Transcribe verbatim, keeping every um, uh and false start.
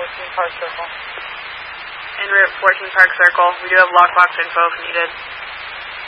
fourteen Park Circle. En route, fourteen Park Circle. We do have lockbox info if needed.